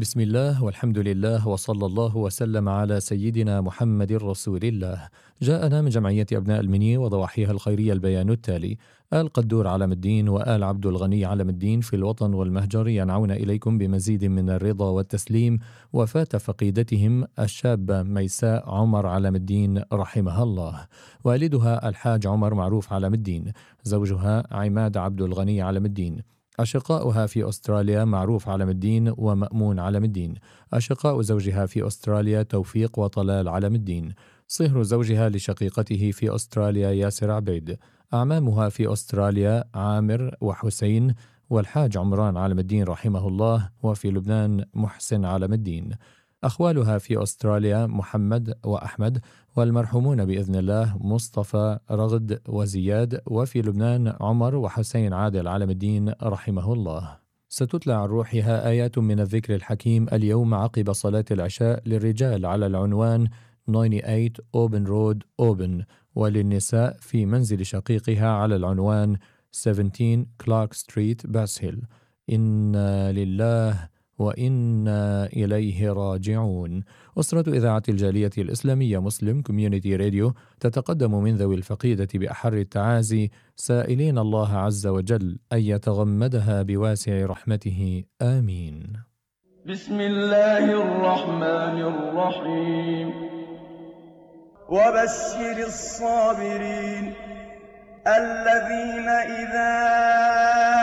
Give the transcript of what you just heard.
بسم الله والحمد لله وصلى الله وسلم على سيدنا محمد رسول الله. جاءنا من جمعية أبناء المني وضواحيها الخيرية البيان التالي: آل قدور علم الدين وآل عبد الغني علم الدين في الوطن والمهجر ينعون إليكم بمزيد من الرضا والتسليم وفاة فقيدتهم الشابة ميساء عمر علم الدين رحمها الله. والدها الحاج عمر معروف علم الدين، زوجها عماد عبد الغني علم الدين. أشقاؤها في أستراليا معروف علم الدين ومأمون علم الدين. أشقاء زوجها في أستراليا توفيق وطلال علم الدين. صهر زوجها لشقيقته في أستراليا ياسر عبيد. أعمامها في أستراليا عامر وحسين والحاج عمران علم الدين رحمه الله، وفي لبنان محسن علم الدين. أخوالها في أستراليا محمد وأحمد، والمرحومون بإذن الله مصطفى رغد وزياد، وفي لبنان عمر وحسين عادل علم الدين رحمه الله. ستتلى عن روحها آيات من الذكر الحكيم اليوم عقب صلاة العشاء للرجال على العنوان 98 أوبن رود أوبن، وللنساء في منزل شقيقها على العنوان 17 كلارك ستريت باسهيل. إنا لله وإنا إليه راجعون. أسرة إذاعة الجالية الإسلامية مسلم كوميونيتي راديو تتقدم من ذوي الفقيدة بأحر التعازي، سائلين الله عز وجل أن يتغمدها بواسع رحمته، آمين. بسم الله الرحمن الرحيم. وبشر الصابرين الذين إذا